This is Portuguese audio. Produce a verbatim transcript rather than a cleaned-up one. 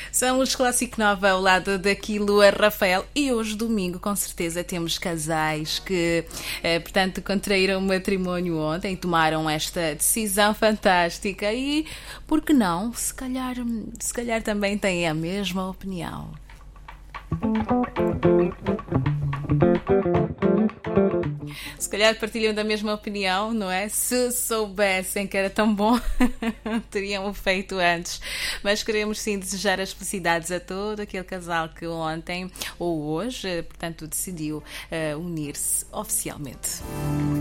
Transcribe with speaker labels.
Speaker 1: São os Clássico Nova ao lado daquilo a Rafael, e hoje domingo com certeza temos casais que, eh, portanto, contraíram matrimónio ontem, tomaram esta decisão fantástica e, por que não, se calhar, se calhar também têm a mesma opinião. Se calhar partilham da mesma opinião, não é? Se soubessem que era tão bom, teriam o feito antes. Mas queremos sim desejar as felicidades a todo aquele casal que ontem ou hoje, portanto, decidiu uh, unir-se oficialmente.